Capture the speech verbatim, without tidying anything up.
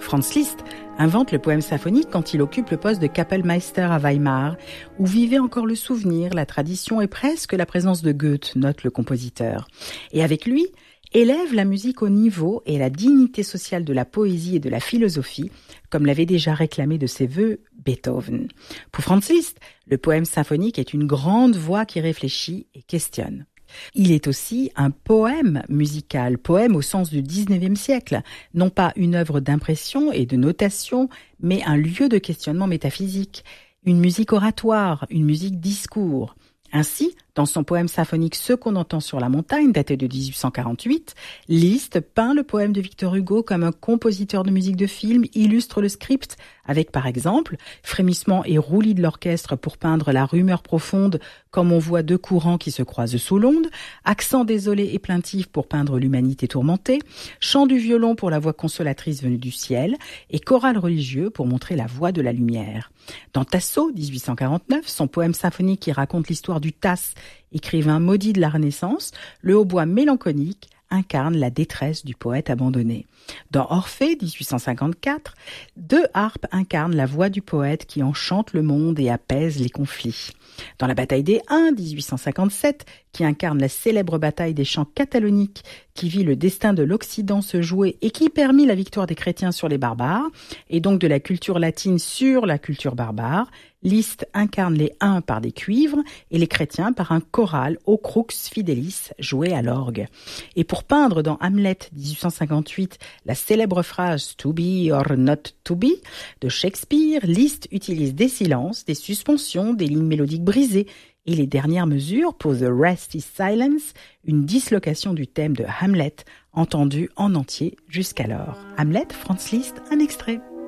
Franz Liszt invente le poème symphonique quand il occupe le poste de Kapellmeister à Weimar, où vivait encore le souvenir, la tradition et presque la présence de Goethe, note le compositeur. Et avec lui, élève la musique au niveau et la dignité sociale de la poésie et de la philosophie, comme l'avait déjà réclamé de ses voeux Beethoven. Pour Franz Liszt, le poème symphonique est une grande voix qui réfléchit et questionne. Il est aussi un poème musical, poème au sens du dix-neuvième siècle, non pas une œuvre d'impression et de notation, mais un lieu de questionnement métaphysique, une musique oratoire, une musique discours. Ainsi, dans son poème symphonique « Ce qu'on entend sur la montagne », daté de dix-huit cent quarante-huit, Liszt peint le poème de Victor Hugo comme un compositeur de musique de film illustre le script, avec par exemple frémissement et roulis de l'orchestre pour peindre la rumeur profonde comme on voit deux courants qui se croisent sous l'onde, accent désolé et plaintif pour peindre l'humanité tourmentée, chant du violon pour la voix consolatrice venue du ciel et chorale religieux pour montrer la voix de la lumière. Dans Tasso, dix-huit cent quarante-neuf, son poème symphonique qui raconte l'histoire du Tasse, écrivain maudit de la Renaissance, le hautbois mélancolique incarne la détresse du poète abandonné. Dans Orphée, dix-huit cent cinquante-quatre, deux harpes incarnent la voix du poète qui enchante le monde et apaise les conflits. Dans La bataille des Huns, dix-huit cent cinquante-sept, qui incarne la célèbre bataille des champs cataloniques qui vit le destin de l'Occident se jouer et qui permit la victoire des chrétiens sur les barbares, et donc de la culture latine sur la culture barbare, Liszt incarne les Huns par des cuivres et les chrétiens par un choral au crux fidelis joué à l'orgue. Et pour peindre dans Hamlet dix-huit cent cinquante-huit la célèbre phrase « to be or not to be » de Shakespeare, Liszt utilise des silences, des suspensions, des lignes mélodiques brisées et les dernières mesures pour The Rest is Silence, une dislocation du thème de Hamlet entendu en entier jusqu'alors. Hamlet, Franz Liszt, un extrait.